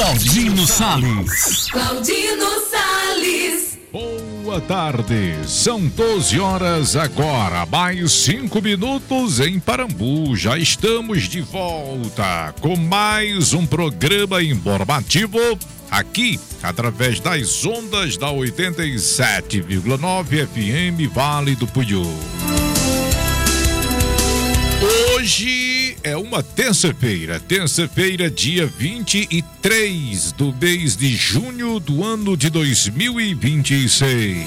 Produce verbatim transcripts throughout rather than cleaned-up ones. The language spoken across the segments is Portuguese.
Claudino Sales. Claudino Sales. Boa tarde, são doze horas agora, mais cinco minutos em Parambu. Já estamos de volta com mais um programa informativo aqui, através das ondas da oitenta e sete vírgula nove F M Vale do Puiú. Hoje é uma terça-feira, terça-feira, dia vinte e três do mês de junho do ano de dois mil e vinte e seis.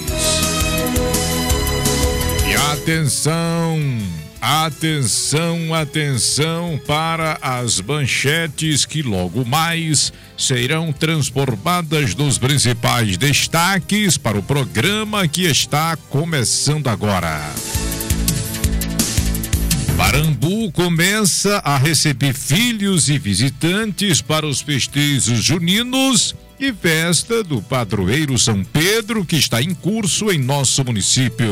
E atenção, atenção, atenção para as manchetes que logo mais serão transformadas nos principais destaques para o programa que está começando agora. Parambu começa a receber filhos e visitantes para os festejos juninos e festa do padroeiro São Pedro, que está em curso em nosso município.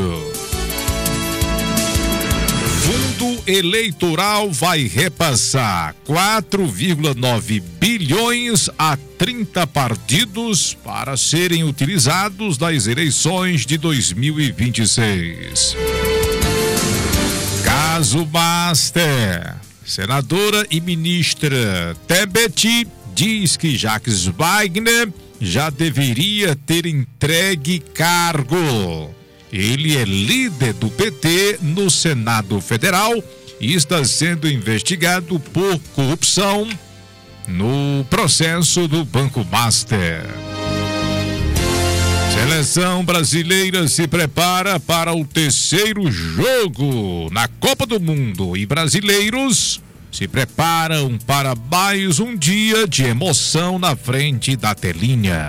Fundo eleitoral vai repassar quatro vírgula nove bilhões a trinta partidos para serem utilizados nas eleições de dois mil e vinte e seis. Caso Master, senadora e ministra Tebet diz que Jacques Wagner já deveria ter entregue cargo. Ele é líder do P T no Senado Federal e está sendo investigado por corrupção no processo do Banco Master. Seleção brasileira se prepara para o terceiro jogo na Copa do Mundo e brasileiros se preparam para mais um dia de emoção na frente da telinha.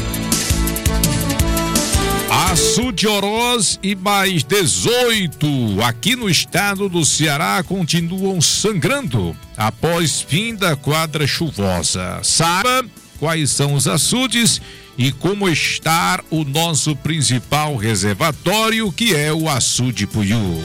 Açude Oroz e mais dezoito aqui no estado do Ceará continuam sangrando após fim da quadra chuvosa. Saiba quais são os açudes e como está o nosso principal reservatório, que é o Açude Puiú.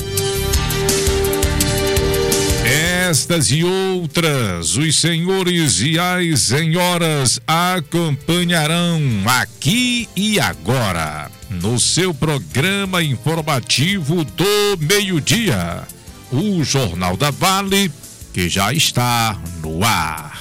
Estas e outras, os senhores e as senhoras acompanharão aqui e agora, no seu programa informativo do meio-dia, o Jornal da Vale, que já está no ar.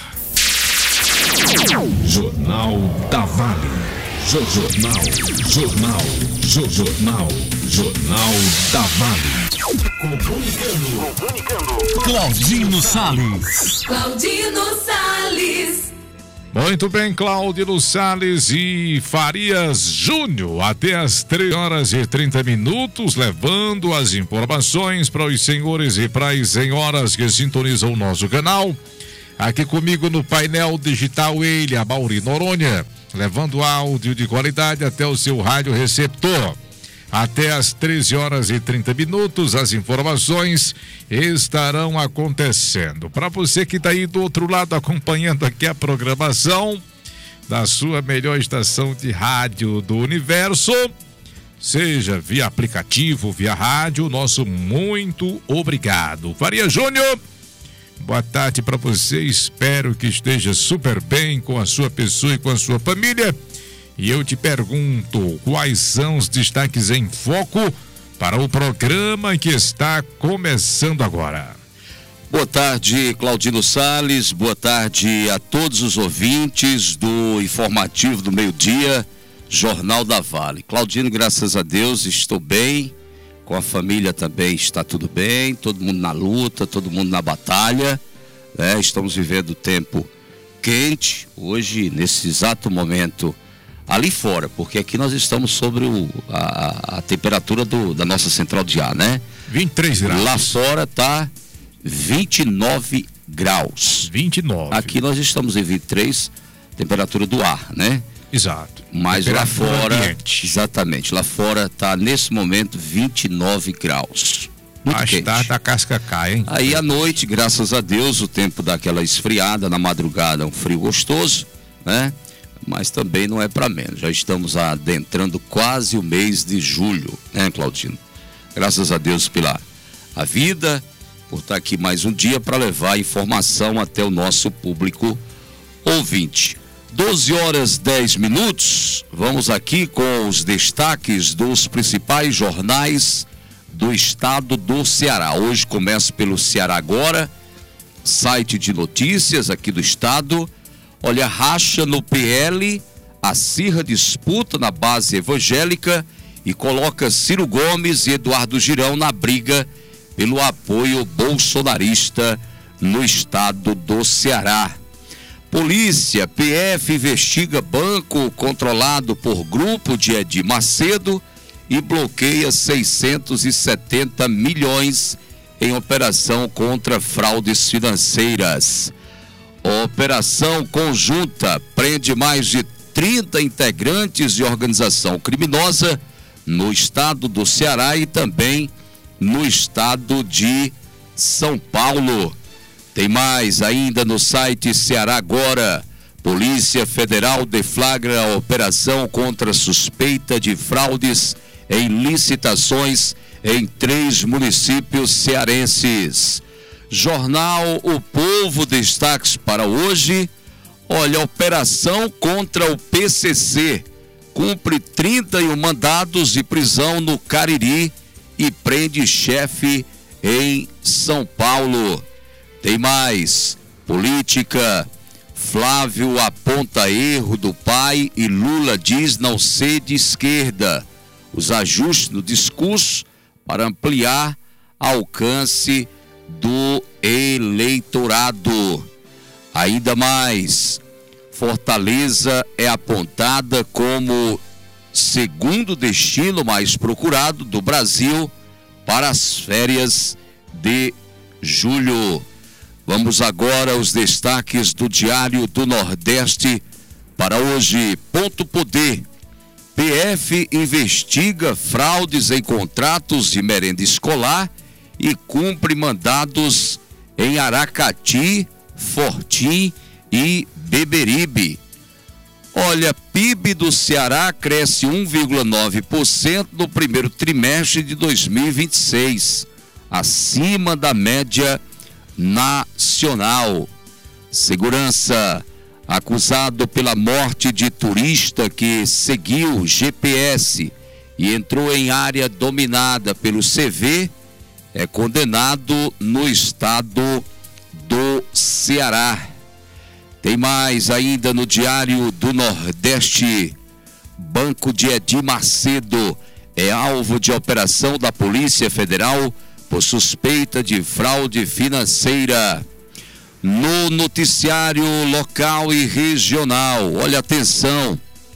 Jornal da Vale. Jornal, jornal, jornal, jornal da Vale. Comunicando, comunicando. Claudino Sales. Claudino Sales. Muito bem, Claudino Sales e Farias Júnior, até as três horas e trinta minutos, levando as informações para os senhores e para as senhoras que sintonizam o nosso canal. Aqui comigo no painel digital ele, a Mauri Noronha, levando áudio de qualidade até o seu rádio receptor. Até às treze horas e trinta minutos, as informações estarão acontecendo. Para você que está aí do outro lado acompanhando aqui a programação da sua melhor estação de rádio do universo, seja via aplicativo, via rádio, nosso muito obrigado. Faria Júnior, boa tarde para você, espero que esteja super bem com a sua pessoa e com a sua família. E eu te pergunto, quais são os destaques em foco para o programa que está começando agora? Boa tarde, Claudino Sales, boa tarde a todos os ouvintes do informativo do meio-dia, Jornal da Vale. Claudino, graças a Deus, estou bem. Com a família também está tudo bem, todo mundo na luta, todo mundo na batalha, né? Estamos vivendo tempo quente, hoje, nesse exato momento, ali fora, porque aqui nós estamos sobre o, a, a temperatura do, da nossa central de ar, né? vinte e três graus. Lá fora tá vinte e nove graus. vinte e nove. Aqui nós estamos em vinte e três, temperatura do ar, né? Exato. Mas lá fora, exatamente, lá fora está nesse momento vinte e nove graus. Muito quente. Tá da casca cai, hein? Aí à noite, graças a Deus, o tempo dá aquela esfriada, na madrugada um frio gostoso, né? Mas também não é para menos. Já estamos adentrando quase o mês de julho, né, Claudino? Graças a Deus pela a vida, por estar aqui mais um dia para levar informação até o nosso público ouvinte. doze horas dez minutos, vamos aqui com os destaques dos principais jornais do estado do Ceará. Hoje começa pelo Ceará Agora, site de notícias aqui do estado. Olha, racha no P L, acirra disputa na base evangélica e coloca Ciro Gomes e Eduardo Girão na briga pelo apoio bolsonarista no estado do Ceará. Polícia, P F investiga banco controlado por grupo de Edir Macedo e bloqueia seiscentos e setenta milhões em operação contra fraudes financeiras. Operação conjunta prende mais de trinta integrantes de organização criminosa no estado do Ceará e também no estado de São Paulo. Tem mais ainda no site Ceará Agora. Polícia Federal deflagra a operação contra suspeita de fraudes em licitações em três municípios cearenses. Jornal O Povo, destaques para hoje. Olha, operação contra o P C C. Cumpre trinta e um mandados de prisão no Cariri e prende chefe em São Paulo. Tem mais. Política. Flávio aponta erro do pai e Lula diz não ser de esquerda. Os ajustes no discurso para ampliar alcance do eleitorado. Ainda mais. Fortaleza é apontada como segundo destino mais procurado do Brasil para as férias de julho. Vamos agora aos destaques do Diário do Nordeste para hoje. Ponto Poder. P F investiga fraudes em contratos de merenda escolar e cumpre mandados em Aracati, Fortim e Beberibe. Olha, P I B do Ceará cresce um vírgula nove por cento no primeiro trimestre de dois mil e vinte e seis, acima da média nacional. Segurança. Acusado pela morte de turista que seguiu G P S e entrou em área dominada pelo C V, é condenado no estado do Ceará. Tem mais ainda no Diário do Nordeste. Banco de Edir Macedo é alvo de operação da Polícia Federal por suspeita de fraude financeira. No noticiário local e regional, olha, atenção.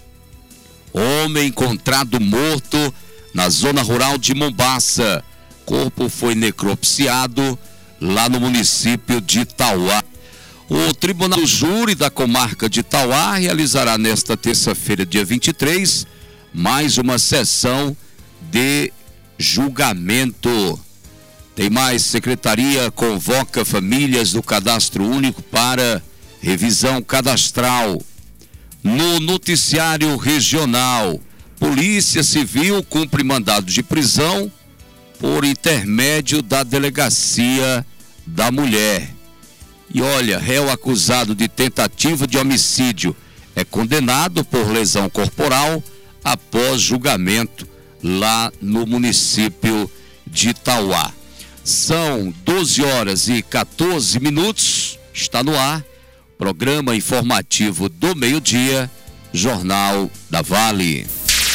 Homem encontrado morto na zona rural de Mombaça. Corpo foi necropsiado lá no município de Itauá. O Tribunal do Júri da comarca de Itauá realizará nesta terça-feira, dia vinte e três, mais uma sessão de julgamento. Tem mais. Secretaria convoca famílias do Cadastro Único para revisão cadastral. No noticiário regional, Polícia Civil cumpre mandado de prisão por intermédio da Delegacia da Mulher. E olha, réu acusado de tentativa de homicídio é condenado por lesão corporal após julgamento lá no município de Itauá. São doze horas e quatorze minutos, está no ar, programa informativo do meio-dia, Jornal da Vale.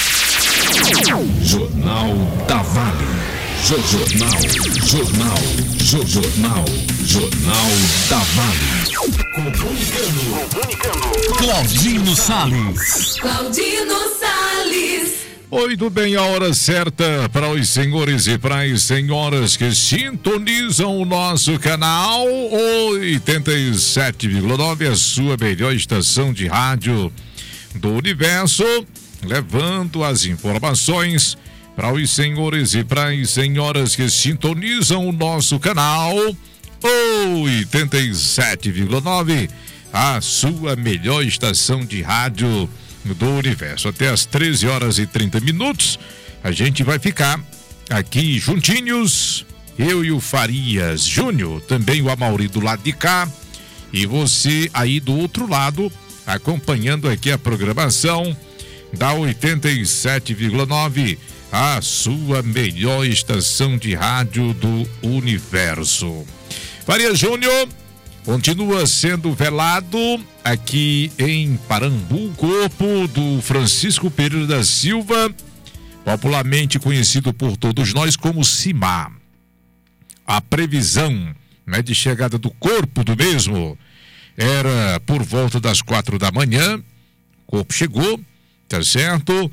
Jornal da Vale. Jornal, jornal, jornal, Jornal da Vale. Comunicando, comunicando. Claudino Salles. Claudino Salles. Muito bem, a hora certa para os senhores e para as senhoras que sintonizam o nosso canal oitenta e sete vírgula nove, a sua melhor estação de rádio do universo, levando as informações para os senhores e para as senhoras que sintonizam o nosso canal oitenta e sete vírgula nove, a sua melhor estação de rádio do universo. Até às treze horas e trinta minutos, a gente vai ficar aqui juntinhos, eu e o Farias Júnior, também o Amauri do lado de cá, e você aí do outro lado, acompanhando aqui a programação da oitenta e sete vírgula nove, a sua melhor estação de rádio do universo. Farias Júnior continua sendo velado aqui em Parambu o corpo do Francisco Pereira da Silva, popularmente conhecido por todos nós como Simar. A previsão, né, de chegada do corpo do mesmo era por volta das quatro da manhã. O corpo chegou, tá certo?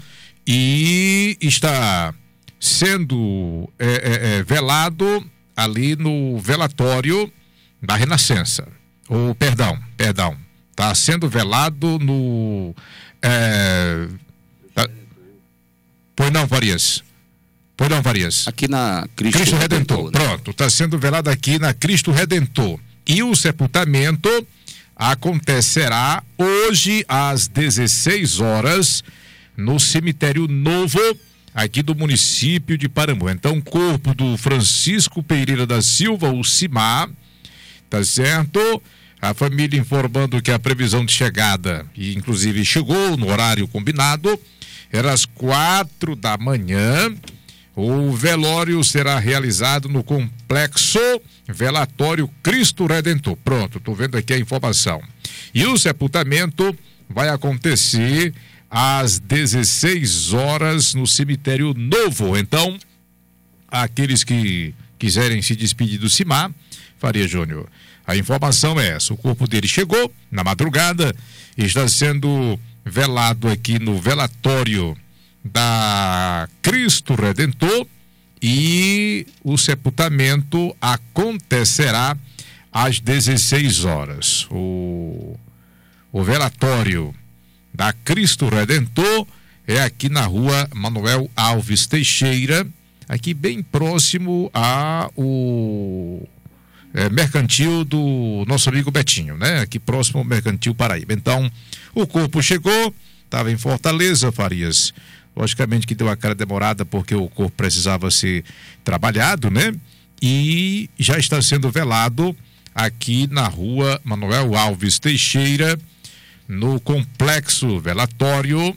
E está sendo é, é, é, velado ali no velatório da Renascença. Ou, perdão, perdão. Está sendo velado no... É, tá, pois não, Farias? Pois não, Farias? Aqui na Cristo, Cristo Redentor. Redentor, né? Pronto, está sendo velado aqui na Cristo Redentor. E o sepultamento acontecerá hoje às dezesseis horas no cemitério novo aqui do município de Parambu. Então, o corpo do Francisco Pereira da Silva, o Simar, tá certo? A família informando que a previsão de chegada, e inclusive chegou no horário combinado, era às quatro da manhã. O velório será realizado no complexo Velatório Cristo Redentor. Pronto, estou vendo aqui a informação. E o sepultamento vai acontecer às dezesseis horas no cemitério novo. Então, aqueles que quiserem se despedir do Simar, Faria Júnior, a informação é essa: o corpo dele chegou na madrugada e está sendo velado aqui no velatório da Cristo Redentor, e o sepultamento acontecerá às dezesseis horas. O, o velatório da Cristo Redentor é aqui na rua Manuel Alves Teixeira, aqui bem próximo ao é, mercantil do nosso amigo Betinho, né? Aqui próximo ao mercantil Paraíba. Então, o corpo chegou, estava em Fortaleza, Farias. Logicamente que deu a cara demorada porque o corpo precisava ser trabalhado, né? E já está sendo velado aqui na rua Manuel Alves Teixeira, no complexo velatório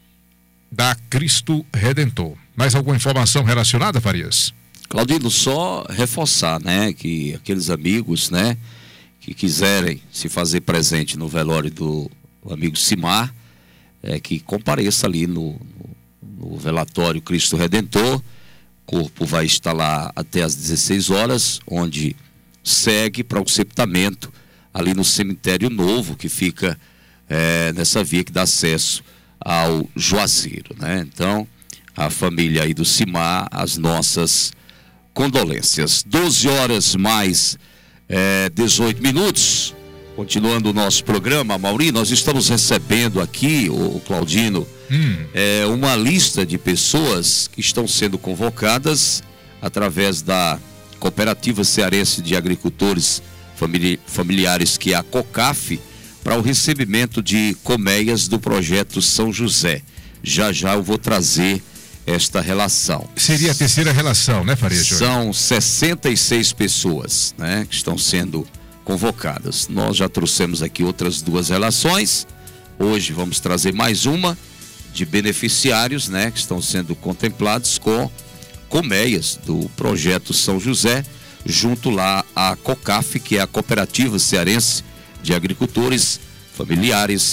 da Cristo Redentor. Mais alguma informação relacionada, Farias? Claudino, só reforçar, né, que aqueles amigos, né, que quiserem se fazer presente no velório do, do amigo Simar, é, que compareça ali no, no, no velatório Cristo Redentor. O corpo vai estar lá até às dezesseis horas, onde segue para o sepultamento ali no cemitério novo, que fica é, nessa via que dá acesso ao Juazeiro, né? Então, a família aí do Simar, as nossas condolências. doze horas mais é, dezoito minutos. Continuando o nosso programa, Mauri, nós estamos recebendo aqui, o Claudino, hum. é, uma lista de pessoas que estão sendo convocadas através da Cooperativa Cearense de Agricultores Famili- Familiares, que é a COCAF, para o recebimento de colmeias do projeto São José. Já já eu vou trazer esta relação. Seria a terceira relação, né, Faria? São sessenta e seis pessoas, né, que estão sendo convocadas. Nós já trouxemos aqui outras duas relações. Hoje vamos trazer mais uma de beneficiários, né, que estão sendo contemplados com colmeias do projeto São José, junto lá à COCAF, que é a Cooperativa Cearense de Agricultores Familiares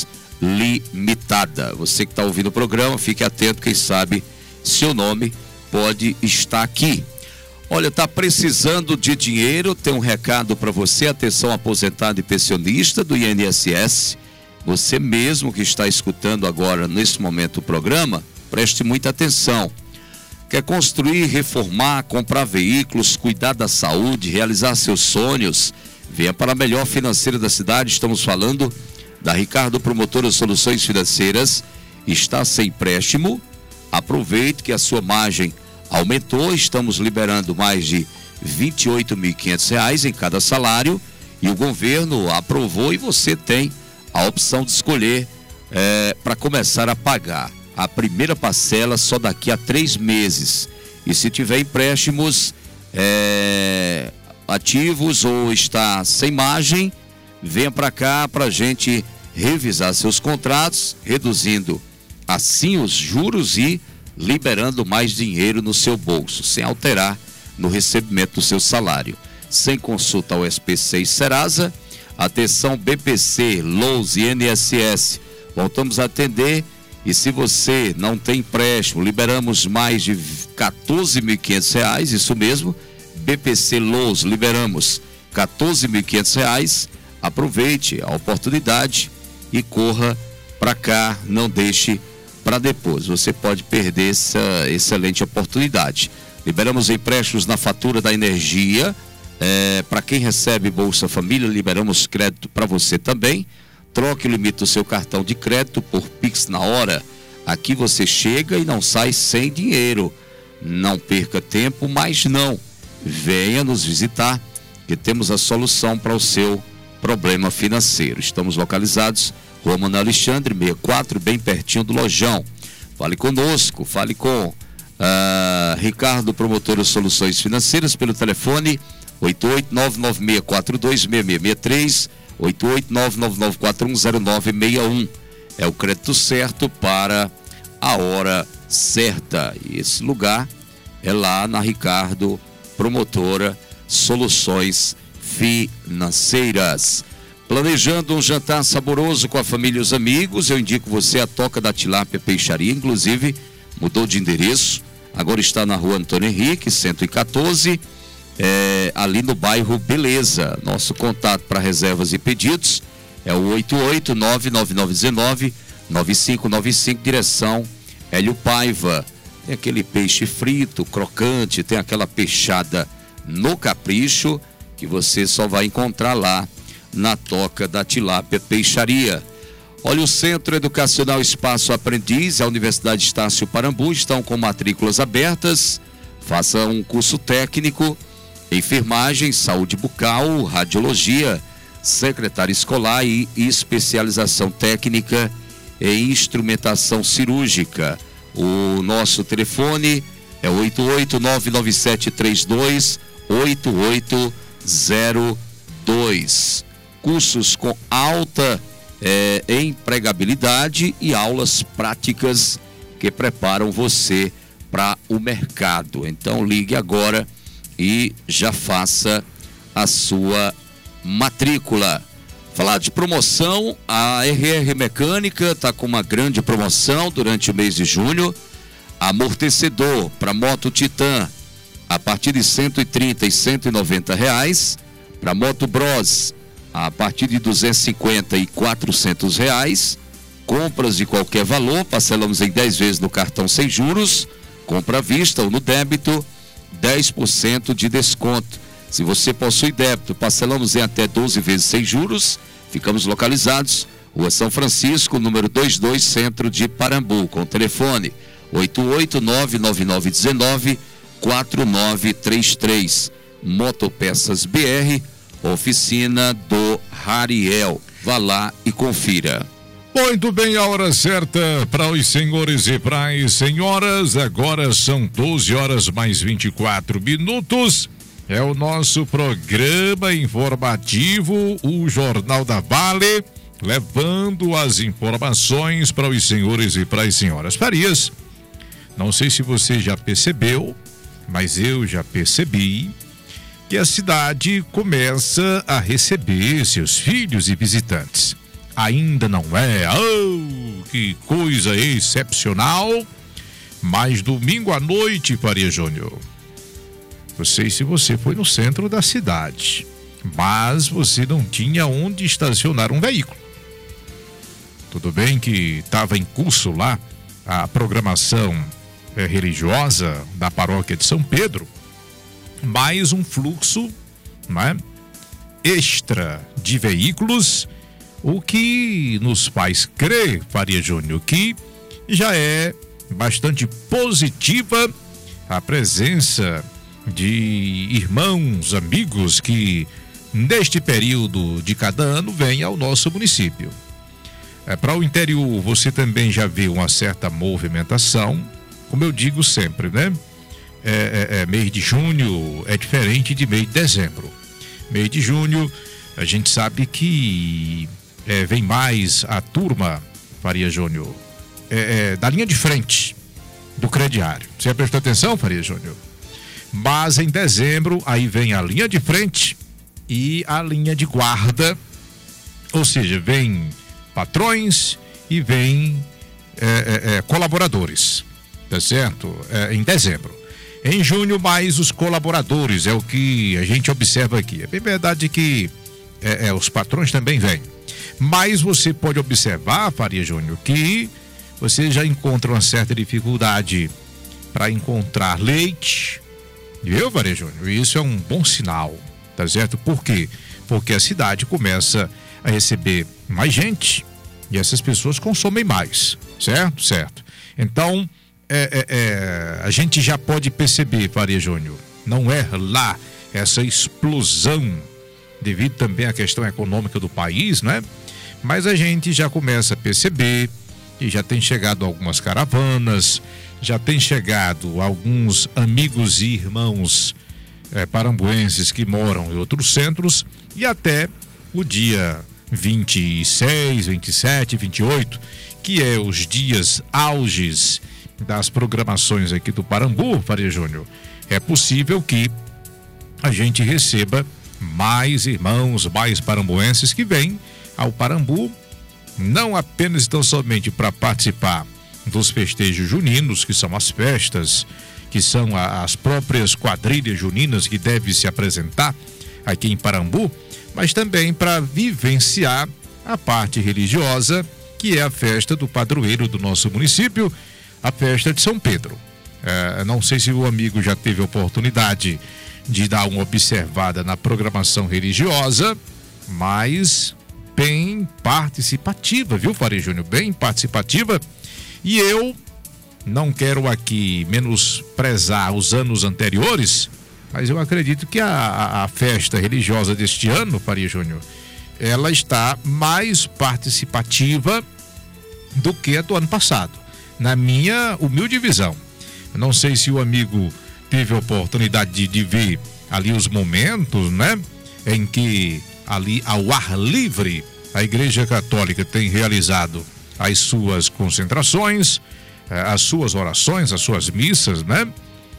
Limitada. Você que está ouvindo o programa, fique atento, quem sabe seu nome pode estar aqui. Olha, está precisando de dinheiro? Tem um recado para você. Atenção, aposentado e pensionista do I N S S. Você mesmo que está escutando agora, nesse momento, o programa, preste muita atenção. Quer construir, reformar, comprar veículos, cuidar da saúde, realizar seus sonhos? Venha para a melhor financeira da cidade. Estamos falando da Ricardo Promotora Soluções Financeiras. Está sem empréstimo. Aproveite que a sua margem aumentou. Estamos liberando mais de vinte e oito mil e quinhentos reais em cada salário, e o governo aprovou, e você tem a opção de escolher é, para começar a pagar a primeira parcela só daqui a três meses. E se tiver empréstimos é, ativos ou está sem margem, venha para cá para a gente revisar seus contratos, reduzindo assim os juros e liberando mais dinheiro no seu bolso, sem alterar no recebimento do seu salário. Sem consulta ao S P C e Serasa, atenção B P C, Loas e I N S S, voltamos a atender. E se você não tem empréstimo, liberamos mais de quatorze mil e quinhentos reais, isso mesmo, B P C Loas, liberamos quatorze mil e quinhentos reais. Aproveite a oportunidade e corra para cá, não deixe para depois. Você pode perder essa excelente oportunidade. Liberamos empréstimos na fatura da energia, é, para quem recebe Bolsa Família, liberamos crédito para você também. Troque o limite do seu cartão de crédito por Pix na hora. Aqui você chega e não sai sem dinheiro. Não perca tempo, mas não. Venha nos visitar, que temos a solução para o seu problema financeiro. Estamos localizados, Rua Manuel Alexandre, sessenta e quatro, bem pertinho do Lojão. Fale conosco, fale com uh, Ricardo, promotor de soluções financeiras, pelo telefone oito oito nove nove seis quatro dois seis seis seis três, oito oito nove nove nove quatro um zero nove seis um. É o crédito certo para a hora certa. E esse lugar é lá na Ricardo, promotora Soluções Financeiras. Planejando um jantar saboroso com a família e os amigos, eu indico você a Toca da Tilápia Peixaria. Inclusive, mudou de endereço, agora está na Rua Antônio Henrique, cento e quatorze, é, ali no bairro Beleza. Nosso contato para reservas e pedidos é o oito oito nove nove nove um nove nove cinco nove cinco, direção Hélio Paiva. Tem aquele peixe frito, crocante, tem aquela peixada no capricho, que você só vai encontrar lá na Toca da Tilápia Peixaria. Olha, o Centro Educacional Espaço Aprendiz e a Universidade Estácio Parambu estão com matrículas abertas. Faça um curso técnico, enfermagem, saúde bucal, radiologia, secretária escolar e especialização técnica em instrumentação cirúrgica. O nosso telefone é oito oito nove nove sete três dois oito oito zero dois. Cursos com alta é, empregabilidade e aulas práticas que preparam você para o mercado. Então ligue agora e já faça a sua matrícula. Falar de promoção, a R R Mecânica está com uma grande promoção durante o mês de junho. Amortecedor para moto Titan a partir de cento e trinta e cento e noventa reais. Para moto Bros a partir de duzentos e cinquenta e quatrocentos reais. Compras de qualquer valor, parcelamos em dez vezes no cartão sem juros. Compra à vista ou no débito, dez por cento de desconto. Se você possui débito, parcelamos em até doze vezes sem juros. Ficamos localizados, Rua São Francisco, número vinte e dois, centro de Parambu, com telefone oito oito nove nove nove um nove quatro nove três três. Motopeças B R, oficina do Rariel. Vá lá e confira. Muito bem, a hora certa para os senhores e para as senhoras. Agora são doze horas mais vinte e quatro minutos. É o nosso programa informativo, o Jornal da Vale, levando as informações para os senhores e para as senhoras. Farias, não sei se você já percebeu, mas eu já percebi que a cidade começa a receber seus filhos e visitantes. Ainda não é, oh, que coisa excepcional, mas domingo à noite, Faria Júnior, não sei se você foi no centro da cidade, mas você não tinha onde estacionar um veículo. Tudo bem que estava em curso lá a programação é, religiosa da paróquia de São Pedro, mais um fluxo, né, extra de veículos, o que nos faz crer, Faria Júnior, que já é bastante positiva a presença de irmãos, amigos que neste período de cada ano vêm ao nosso município. É, para o interior você também já vê uma certa movimentação, como eu digo sempre, né? É, é, é, mês de junho é diferente de mês de dezembro. Mês de junho a gente sabe que é, vem mais a turma, Faria Júnior, é, é, da linha de frente do crediário. Você prestou atenção, Faria Júnior? Mas em dezembro, aí vem a linha de frente e a linha de guarda, ou seja, vem patrões e vem é, é, é, colaboradores, tá certo? É, em dezembro. Em junho, mais os colaboradores, é o que a gente observa aqui. É bem verdade que é, é, os patrões também vêm. Mas você pode observar, Faria Júnior, que você já encontra uma certa dificuldade para encontrar leite, viu, Faria Júnior? Isso é um bom sinal, tá certo? Por quê? Porque a cidade começa a receber mais gente e essas pessoas consomem mais, certo? Certo. Então, é, é, é, a gente já pode perceber, Faria Júnior, não é lá essa explosão devido também à questão econômica do país, né? Mas a gente já começa a perceber que já tem chegado algumas caravanas, já tem chegado alguns amigos e irmãos é, parambuenses que moram em outros centros, e até o dia vinte e seis, vinte e sete, vinte e oito, que é os dias auges das programações aqui do Parambu, Faria Júnior, é possível que a gente receba mais irmãos, mais parambuenses que vêm ao Parambu, não apenas tão somente para participar dos festejos juninos, que são as festas, que são a, as próprias quadrilhas juninas que devem se apresentar aqui em Parambu, mas também para vivenciar a parte religiosa, que é a festa do padroeiro do nosso município, a festa de São Pedro. É, não sei se o amigo já teve a oportunidade de dar uma observada na programação religiosa, mas bem participativa, viu, Faria Júnior? Bem participativa. E eu não quero aqui menosprezar os anos anteriores, mas eu acredito que a, a, a festa religiosa deste ano, Faria Júnior, ela está mais participativa do que a do ano passado, na minha humilde visão. Eu não sei se o amigo teve a oportunidade de, de ver ali os momentos, né, em que ali ao ar livre a Igreja Católica tem realizado as suas concentrações, as suas orações, as suas missas, né?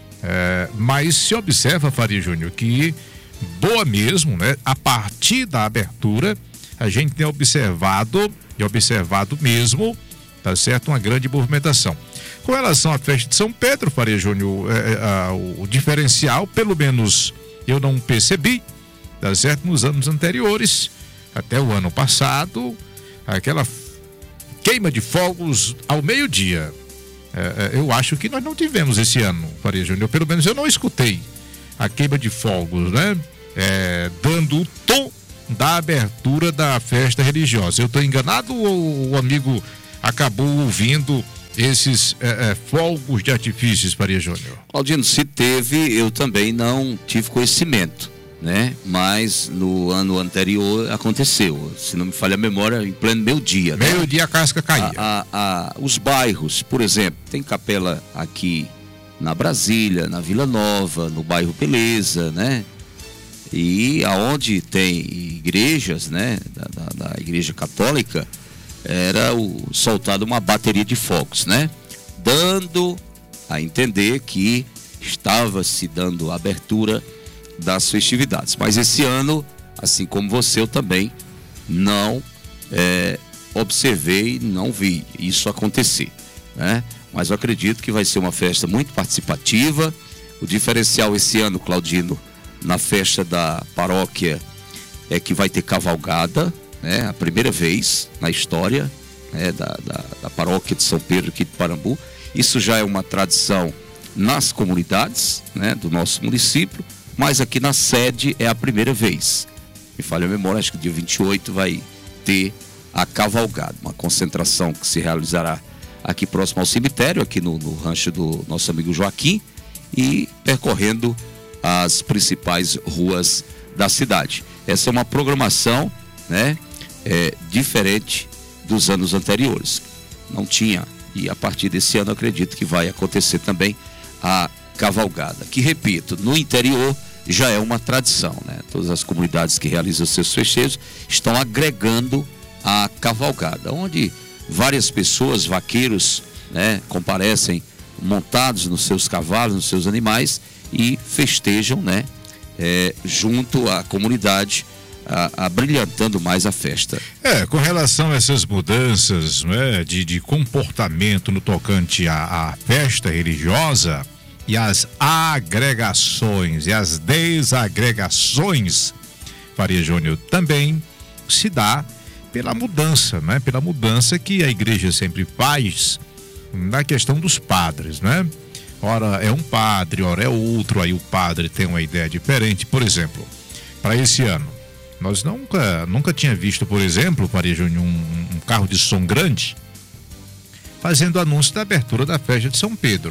É, mas se observa, Faria Júnior, que boa mesmo, né? A partir da abertura, a gente tem observado, e observado mesmo, tá certo? Uma grande movimentação. Com relação à festa de São Pedro, Faria Júnior, é, é, o diferencial, pelo menos eu não percebi, tá certo? Nos anos anteriores, até o ano passado, aquela queima de fogos ao meio-dia. É, eu acho que nós não tivemos esse ano, Faria Júnior, pelo menos eu não escutei a queima de fogos, né? É, dando o tom da abertura da festa religiosa. Eu estou enganado ou o amigo acabou ouvindo esses é, é, fogos de artifícios, Faria Júnior? Claudino, se teve, eu também não tive conhecimento, né? Mas no ano anterior aconteceu, se não me falha a memória, em pleno meio-dia. Meio-dia, né? A casca caía. A, a, a, os bairros, por exemplo, tem capela aqui na Brasília, na Vila Nova, no bairro Beleza, né? E aonde tem igrejas, né? Da, da, da Igreja Católica, era o, soltado uma bateria de fogos, né? Dando a entender que estava se dando abertura das festividades. Mas esse ano, assim como você, eu também não é, observei, não vi isso acontecer, né? Mas eu acredito que vai ser uma festa muito participativa. O diferencial esse ano, Claudino, na festa da paróquia, é que vai ter cavalgada, né? A primeira vez na história, né? da, da, da paróquia de São Pedro aqui de Parambu. Isso já é uma tradição nas comunidades, né? Do nosso município, mas aqui na sede é a primeira vez. Me falha a memória, acho que dia vinte e oito vai ter a cavalgada, uma concentração que se realizará aqui próximo ao cemitério, aqui no, no rancho do nosso amigo Joaquim, e percorrendo as principais ruas da cidade. Essa é uma programação, né, é, diferente dos anos anteriores. Não tinha, e a partir desse ano acredito que vai acontecer também a cavalgada, que, repito, no interior já é uma tradição, né? Todas as comunidades que realizam seus festejos estão agregando a cavalgada, onde várias pessoas, vaqueiros, né, comparecem montados nos seus cavalos, nos seus animais e festejam, né, é, junto à comunidade, a, a brilhantando mais a festa. É, com relação a essas mudanças, né, de, de comportamento no tocante à, à festa religiosa e as agregações e as desagregações, Faria Júnior, também se dá pela mudança, né? Pela mudança que a igreja sempre faz na questão dos padres, né? Ora é um padre, ora é outro, aí o padre tem uma ideia diferente. Por exemplo, para esse ano, nós nunca, nunca tinha visto, por exemplo, Faria Júnior, um, um carro de som grande fazendo anúncio da abertura da festa de São Pedro.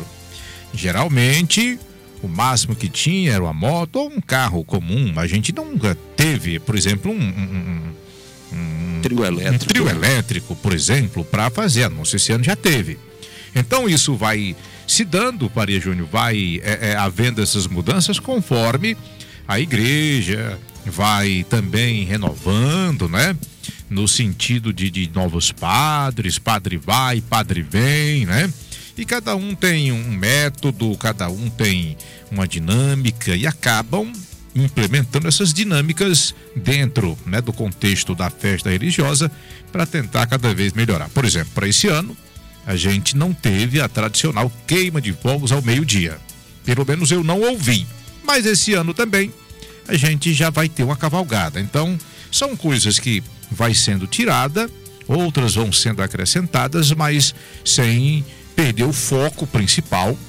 Geralmente, o máximo que tinha era uma moto ou um carro comum. A gente nunca teve, por exemplo, um, um, um, trio elétrico. um trio elétrico, por exemplo, para fazer anúncio. Esse ano já teve. Então isso vai se dando, Faria Júnior, vai é, é, havendo essas mudanças conforme a igreja vai também renovando, né? No sentido de, de novos padres, padre vai, padre vem, né? E cada um tem um método, cada um tem uma dinâmica e acabam implementando essas dinâmicas dentro, né, do contexto da festa religiosa para tentar cada vez melhorar. Por exemplo, para esse ano, a gente não teve a tradicional queima de fogos ao meio-dia. Pelo menos eu não ouvi. Mas esse ano também a gente já vai ter uma cavalgada. Então, são coisas que vai sendo tirada, outras vão sendo acrescentadas, mas sem perder o foco principal,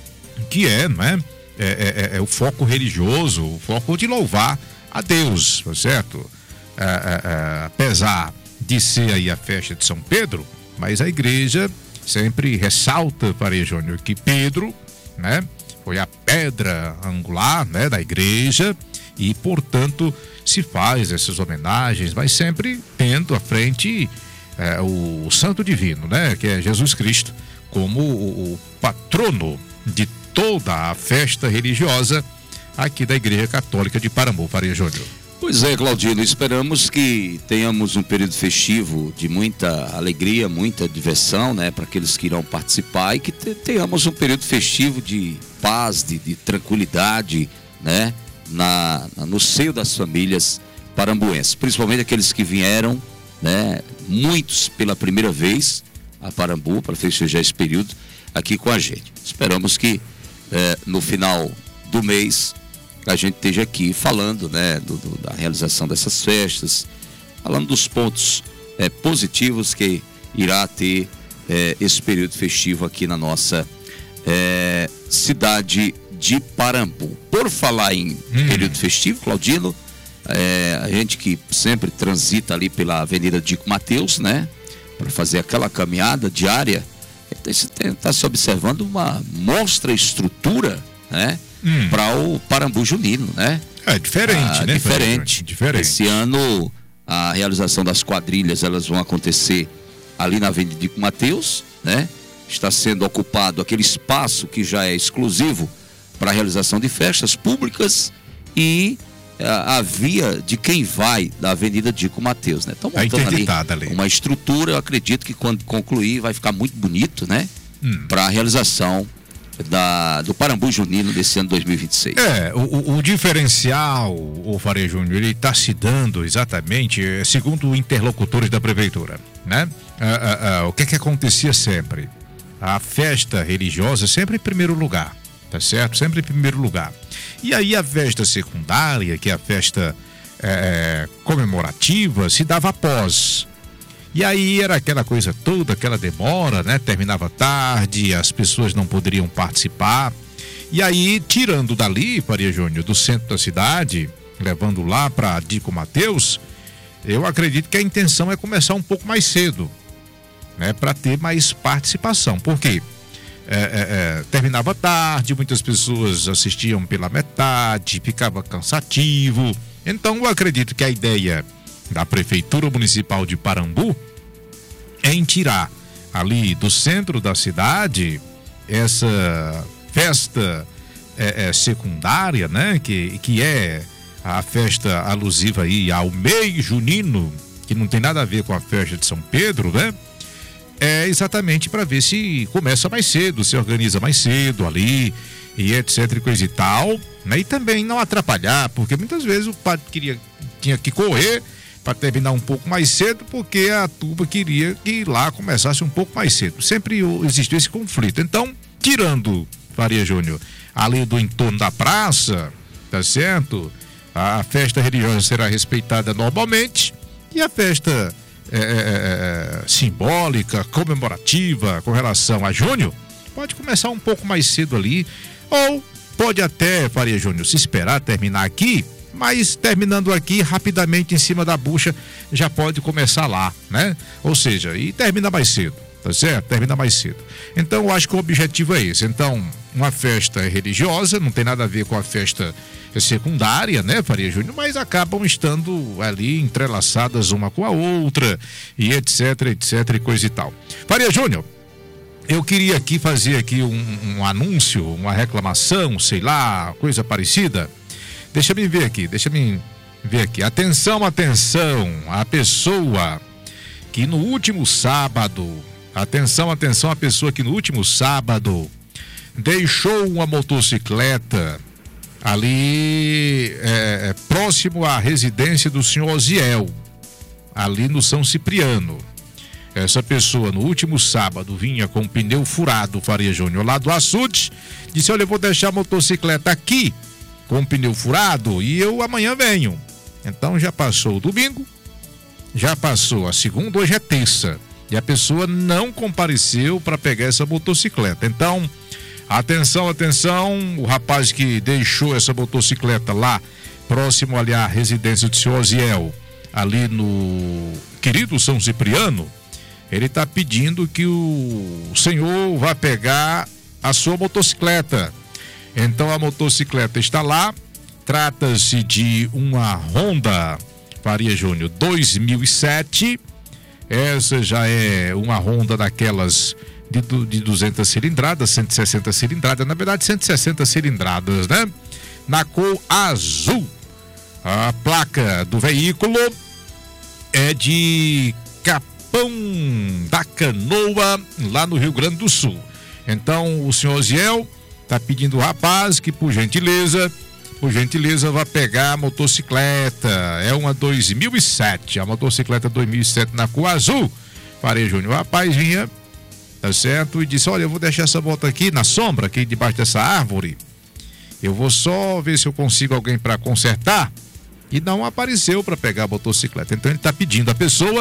que é, não é? É, é, é o foco religioso, o foco de louvar a Deus, certo? É, é, é, apesar de ser aí a festa de São Pedro, mas a igreja sempre ressalta, Faria Júnior, que Pedro, né, foi a pedra angular, né, da igreja e, portanto, se faz essas homenagens, mas sempre tendo à frente é, o Santo Divino, né, que é Jesus Cristo, como o, o patrono de toda a festa religiosa aqui da Igreja Católica de Parambu, Faria Júnior. Pois é, Claudino, esperamos que tenhamos um período festivo de muita alegria, muita diversão, né, para aqueles que irão participar, e que tenhamos um período festivo de paz, de, de tranquilidade, né, na, na, no seio das famílias parambuenses, principalmente aqueles que vieram, né, muitos pela primeira vez a Parambu para festejar esse período aqui com a gente. Esperamos que eh, no final do mês a gente esteja aqui falando, né, do, do, da realização dessas festas, falando dos pontos eh, positivos que irá ter eh, esse período festivo aqui na nossa eh, cidade de Parambu. Por falar em hum. período festivo, Claudino, eh, a gente que sempre transita ali pela Avenida Dico Mateus, né, para fazer aquela caminhada diária, está se observando uma mostra estrutura, né, hum. para o Parambu Junino, né? É diferente, ah, né? Diferente. diferente. Esse ano a realização das quadrilhas, elas vão acontecer ali na Avenida Dico Mateus, né? Está sendo ocupado aquele espaço que já é exclusivo para a realização de festas públicas e a, a via de quem vai da Avenida Dico Mateus, né? Estão montando ali, ali uma estrutura, eu acredito que quando concluir vai ficar muito bonito, né? Hum. Para a realização da, do Parambu Junino desse ano dois mil e vinte e seis. É, o, o diferencial, o Faria Júnior, ele está se dando exatamente segundo interlocutores da prefeitura, né? Ah, ah, ah, o que é que acontecia sempre? A festa religiosa sempre em primeiro lugar, tá certo? Sempre em primeiro lugar. E aí a festa secundária, que é a festa é, comemorativa, se dava após. E aí era aquela coisa toda, aquela demora, né? Terminava tarde, as pessoas não poderiam participar. E aí, tirando dali, Faria Júnior, do centro da cidade, levando lá para Dico Mateus, eu acredito que a intenção é começar um pouco mais cedo, né? Para ter mais participação. Por quê? É, é, é, terminava tarde, muitas pessoas assistiam pela metade, ficava cansativo. Então eu acredito que a ideia da Prefeitura Municipal de Parambu é em tirar ali do centro da cidade essa festa é, é, secundária, né? Que, que é a festa alusiva aí ao mês junino, que não tem nada a ver com a festa de São Pedro, né? É exatamente para ver se começa mais cedo, se organiza mais cedo ali, e etc e coisa e tal, né? E também não atrapalhar, porque muitas vezes o padre queria, tinha que correr para terminar um pouco mais cedo, porque a turma queria que lá começasse um pouco mais cedo. Sempre existiu esse conflito. Então, tirando, Faria Júnior, ali do entorno da praça, tá certo? A festa religiosa será respeitada normalmente e a festa é, é, simbólica, comemorativa com relação a junho pode começar um pouco mais cedo ali, ou pode até, Faria Júnior, se esperar terminar aqui, mas terminando aqui rapidamente em cima da bucha já pode começar lá, né? Ou seja, e termina mais cedo, tá certo? Termina mais cedo. Então eu acho que o objetivo é esse. Então, uma festa religiosa, não tem nada a ver com a festa secundária, né, Faria Júnior, mas acabam estando ali entrelaçadas uma com a outra e etc, etc e coisa e tal. Faria Júnior, eu queria aqui fazer aqui um, um anúncio, uma reclamação, sei lá, coisa parecida. Deixa eu ver aqui, deixa eu ver aqui. Atenção, atenção, a pessoa que no último sábado, atenção, atenção, a pessoa que no último sábado deixou uma motocicleta ali é, próximo à residência do senhor Osiel, ali no São Cipriano. Essa pessoa no último sábado vinha com um pneu furado, Faria Júnior, lá do açude, disse: olha, eu vou deixar a motocicleta aqui com o pneu furado e eu amanhã venho. Então já passou o domingo, já passou a segunda, hoje é terça, e a pessoa não compareceu para pegar essa motocicleta. Então, atenção, atenção, o rapaz que deixou essa motocicleta lá, próximo ali à residência do senhor Osiel, ali no querido São Cipriano, ele está pedindo que o senhor vá pegar a sua motocicleta. Então a motocicleta está lá, trata-se de uma Honda, Faria Júnior, dois mil e sete, essa já é uma Honda daquelas de, de duzentas cilindradas, cento e sessenta cilindradas, na verdade cento e sessenta cilindradas, né? Na cor azul. A placa do veículo é de Capão da Canoa, lá no Rio Grande do Sul. Então o senhor Osiel está pedindo o rapaz que, por gentileza, por gentileza, vá pegar a motocicleta. É uma dois mil e sete, a motocicleta dois mil e sete na cor azul. Faria Júnior, o rapaz vinha, tá certo, e disse: olha, eu vou deixar essa moto aqui na sombra, aqui debaixo dessa árvore. Eu vou só ver se eu consigo alguém para consertar. E não apareceu para pegar a motocicleta. Então ele está pedindo a pessoa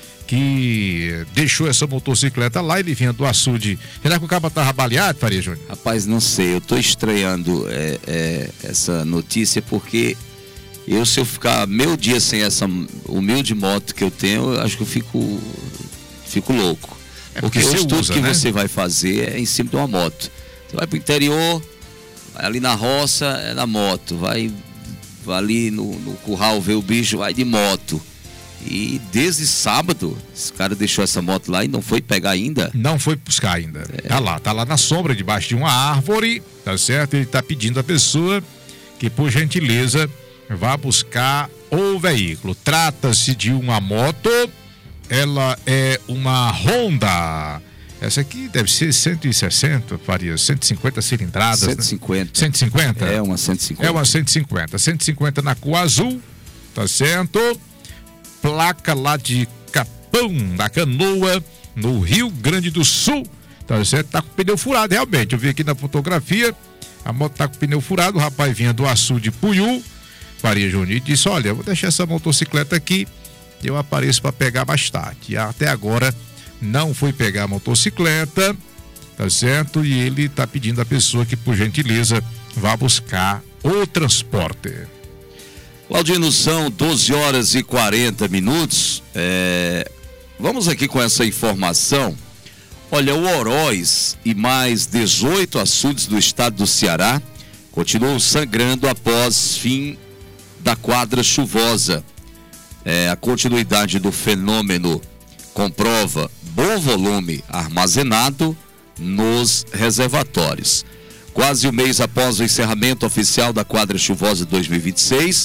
que deixou essa motocicleta lá, ele vinha do açude. Será que o cabo estava baleado, Faria Júnior? Rapaz, não sei, eu tô estranhando é, é, essa notícia, porque eu, se eu ficar meio dia sem essa humilde moto que eu tenho, eu acho que eu fico, fico louco. É porque porque você tudo usa, que né? você vai fazer é em cima de uma moto. Você vai pro interior, vai ali na roça, é na moto, vai, vai ali no, no curral ver o bicho, vai de moto. E desde sábado, esse cara deixou essa moto lá e não foi pegar ainda? Não foi buscar ainda. É. Tá lá, tá lá na sombra, debaixo de uma árvore, tá certo? Ele tá pedindo a pessoa que, por gentileza, vá buscar o veículo. Trata-se de uma moto, ela é uma Honda. Essa aqui deve ser cento e sessenta, Faria, cento e cinquenta cilindradas. cento e cinquenta. Né? cento e cinquenta? É uma cento e cinquenta. É uma cento e cinquenta. cento e cinquenta na cor azul, tá certo? Placa lá de Capão da Canoa, no Rio Grande do Sul, tá certo? Tá com o pneu furado, realmente. Eu vi aqui na fotografia, a moto tá com o pneu furado, o rapaz vinha do açude de Puiú, Faria Júnior, e disse: olha, eu vou deixar essa motocicleta aqui, eu apareço para pegar mais tarde. E até agora não foi pegar a motocicleta, tá certo? E ele tá pedindo a pessoa que, por gentileza, vá buscar o transporte. Claudino, são doze horas e quarenta minutos. É... Vamos aqui com essa informação. Olha, o Oroz e mais dezoito açudes do estado do Ceará continuam sangrando após fim da quadra chuvosa. É, a continuidade do fenômeno comprova bom volume armazenado nos reservatórios. Quase um mês após o encerramento oficial da quadra chuvosa dois mil e vinte e seis,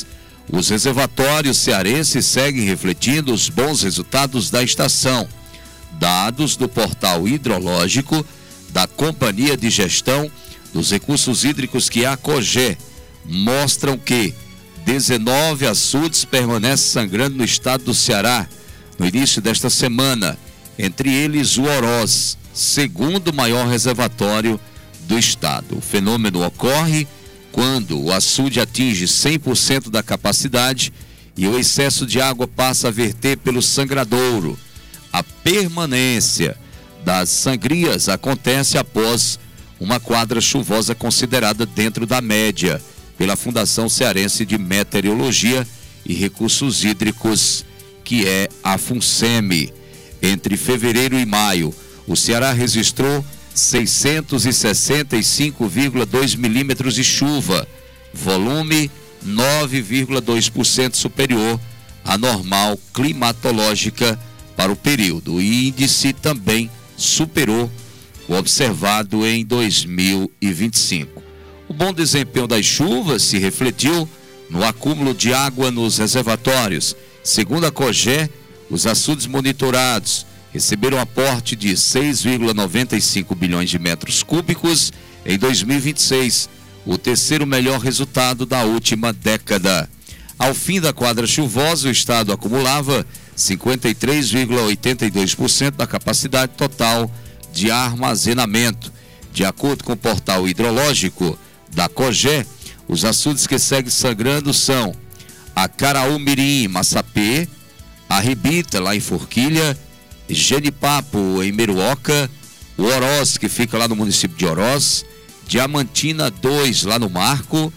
Os reservatórios cearenses seguem refletindo os bons resultados da estação. Dados do portal hidrológico da Companhia de Gestão dos Recursos Hídricos, que é a COGE, mostram que dezenove açudes permanecem sangrando no estado do Ceará no início desta semana, entre eles o Oroz, segundo maior reservatório do estado. O fenômeno ocorre quando o açude atinge cem por cento da capacidade e o excesso de água passa a verter pelo sangradouro. A permanência das sangrias acontece após uma quadra chuvosa considerada dentro da média pela Fundação Cearense de Meteorologia e Recursos Hídricos, que é a FUNSEMI. Entre fevereiro e maio, o Ceará registrou seiscentos e sessenta e cinco vírgula dois milímetros de chuva, volume nove vírgula dois por cento superior à normal climatológica para o período. O índice também superou o observado em dois mil e vinte e cinco. O bom desempenho das chuvas se refletiu no acúmulo de água nos reservatórios. Segundo a COGE, os açudes monitorados receberam aporte de seis vírgula noventa e cinco bilhões de metros cúbicos em dois mil e vinte e seis, o terceiro melhor resultado da última década. Ao fim da quadra chuvosa, o estado acumulava cinquenta e três vírgula oitenta e dois por cento da capacidade total de armazenamento. De acordo com o portal hidrológico da COGE, os açudes que seguem sangrando são Acaraú Mirim, Massapê, Arrebita, lá em Forquilha, Genipapo, em Meruoca, o Oroz, que fica lá no município de Oroz, Diamantina dois, lá no Marco,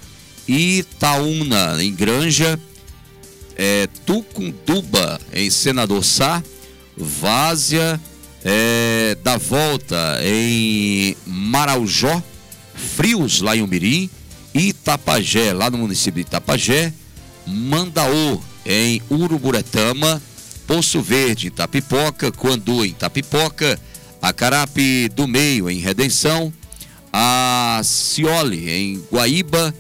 Itaúna, em Granja, é, Tucunduba, em Senador Sá, Várzea é, da Volta, em Maraujó, Frios, lá em Umirim, Itapajé, lá no município de Itapajé, Mandaú, em Uruburetama, Poço Verde, em Itapipoca, Quandu, em Itapipoca, Acarape do Meio, em Redenção, a Cioli, em Guaíba,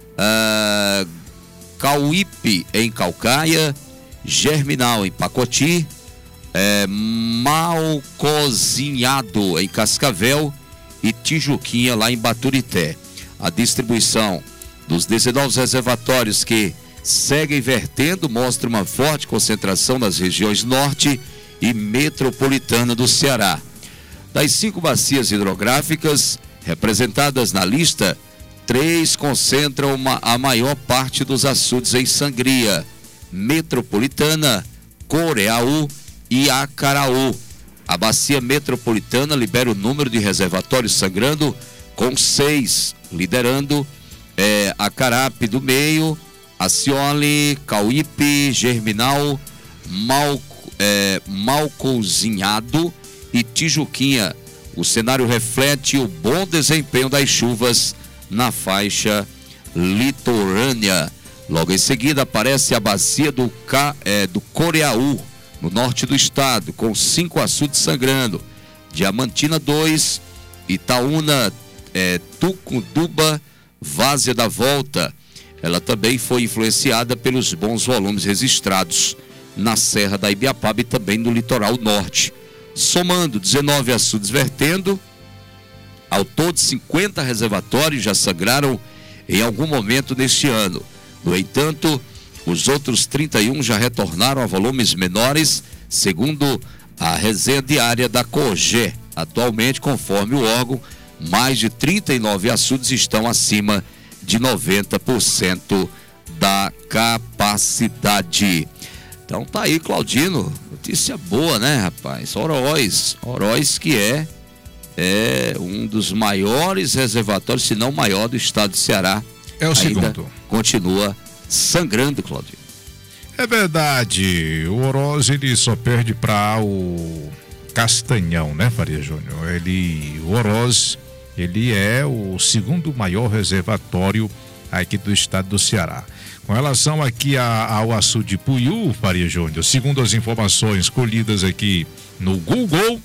a Cauípe, em Calcaia, Germinal, em Pacoti, é, Malcozinhado, em Cascavel e Tijuquinha, lá em Baturité. A distribuição dos dezenove reservatórios que seguem vertendo mostra uma forte concentração nas regiões norte e metropolitana do Ceará. Das cinco bacias hidrográficas representadas na lista, três concentram uma, a maior parte dos açudes em sangria: Metropolitana, Coreaú e Acaraú. A bacia metropolitana libera o número de reservatórios sangrando com seis, liderando é, Acarape do Meio, Acioli, Cauípe, Germinal, Mal, é, Malcozinhado e Tijuquinha. O cenário reflete o bom desempenho das chuvas na faixa litorânea. Logo em seguida aparece a bacia do, Ca, é, do Coreaú, no norte do estado, com cinco açudes sangrando: Diamantina dois, Itaúna, é, Tucunduba, Várzea da Volta. Ela também foi influenciada pelos bons volumes registrados na Serra da Ibiapaba e também no litoral norte. Somando dezenove açudes vertendo, ao todo cinquenta reservatórios já sangraram em algum momento neste ano. No entanto, os outros trinta e um já retornaram a volumes menores, segundo a resenha diária da COGE. Atualmente, conforme o órgão, mais de trinta e nove açudes estão acima de noventa por cento da capacidade. Então tá aí, Claudino, notícia boa, né, rapaz? Oroz, Oroz que é, é um dos maiores reservatórios, se não o maior do estado do Ceará. É o Ainda segundo. Continua sangrando, Claudino. É verdade, o Oroz ele só perde para o Castanhão, né, Faria Júnior? Ele, o Oroz, ele é o segundo maior reservatório aqui do estado do Ceará. Com relação aqui a, ao açude Puiú, Faria Júnior, segundo as informações colhidas aqui no Google,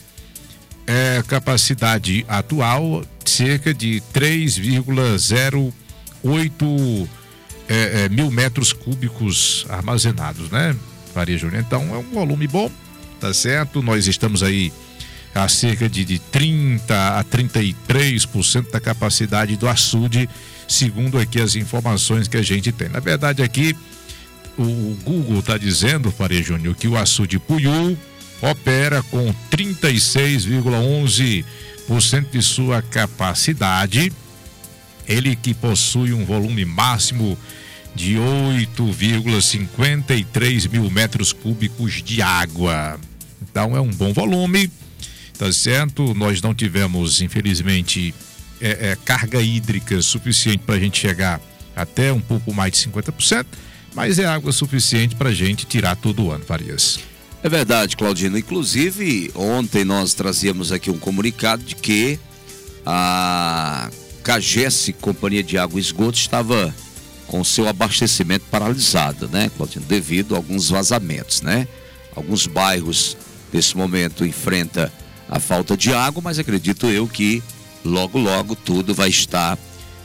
é capacidade atual cerca de três vírgula zero oito é, é, mil metros cúbicos armazenados, né, Faria Júnior? Então é um volume bom, tá certo? Nós estamos aí a cerca de, de trinta a trinta e três por cento da capacidade do açude, segundo aqui as informações que a gente tem. Na verdade, aqui o Google está dizendo, Faria Júnior, que o açude Puyú opera com trinta e seis vírgula onze por cento de sua capacidade. Ele que possui um volume máximo de oito vírgula cinquenta e três mil metros cúbicos de água. Então é um bom volume. Tá certo? Nós não tivemos, infelizmente, é, é, carga hídrica suficiente para a gente chegar até um pouco mais de cinquenta por cento, mas é água suficiente para a gente tirar todo o ano, Farias. É verdade, Claudino. Inclusive, ontem nós trazíamos aqui um comunicado de que a Cagesse, Companhia de Água e Esgoto, estava com seu abastecimento paralisado, né, Claudino? Devido a alguns vazamentos, né? Alguns bairros, nesse momento, enfrentam a falta de água, mas acredito eu que logo, logo tudo vai estar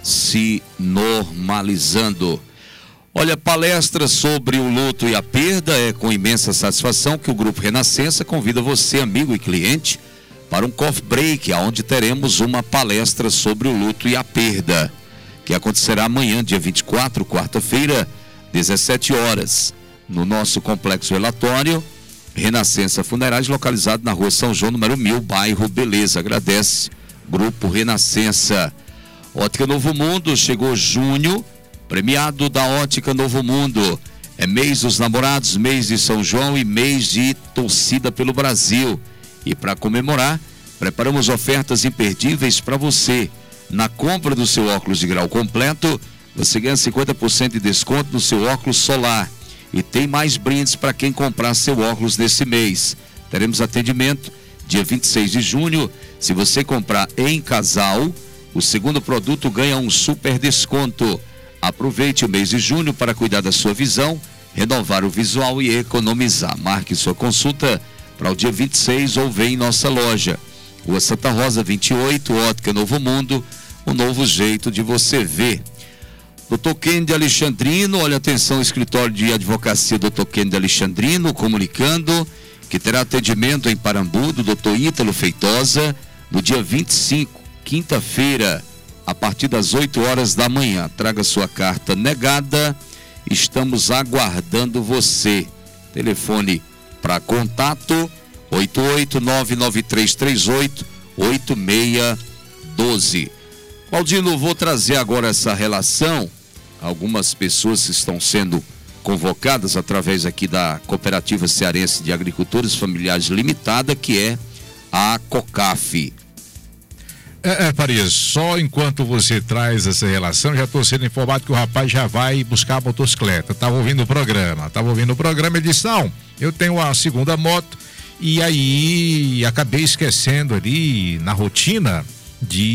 se normalizando. Olha, palestra sobre o luto e a perda. É com imensa satisfação que o Grupo Renascença convida você, amigo e cliente, para um coffee break, onde teremos uma palestra sobre o luto e a perda, que acontecerá amanhã, dia vinte e quatro, quarta-feira, dezessete horas, no nosso complexo relatório Renascença Funerais, localizado na rua São João, número mil, bairro Beleza. Agradece, Grupo Renascença. Ótica Novo Mundo, chegou junho, premiado da Ótica Novo Mundo. É mês dos namorados, mês de São João e mês de torcida pelo Brasil. E para comemorar, preparamos ofertas imperdíveis para você. Na compra do seu óculos de grau completo, você ganha cinquenta por cento de desconto no seu óculos solar. E tem mais brindes para quem comprar seu óculos nesse mês. Teremos atendimento dia vinte e seis de junho. Se você comprar em casal, o segundo produto ganha um super desconto. Aproveite o mês de junho para cuidar da sua visão, renovar o visual e economizar. Marque sua consulta para o dia vinte e seis ou vem em nossa loja. Rua Santa Rosa vinte e oito, Ótica Novo Mundo, um novo jeito de você ver. doutor Kennedy Alexandrino, olha, atenção, escritório de advocacia doutor Kennedy Alexandrino, comunicando que terá atendimento em Parambu do doutor Ítalo Feitosa no dia vinte e cinco, quinta-feira, a partir das oito horas da manhã. Traga sua carta negada, estamos aguardando você. Telefone para contato oito oito nove nove três três oito oito seis um dois. Claudino, vou trazer agora essa relação. Algumas pessoas estão sendo convocadas através aqui da Cooperativa Cearense de Agricultores Familiares Limitada, que é a COCAF. É, é, Farias, só enquanto você traz essa relação, já estou sendo informado que o rapaz já vai buscar a motocicleta. Estava ouvindo o programa, estava ouvindo o programa, ele disse, não, eu tenho a segunda moto, e aí acabei esquecendo ali na rotina de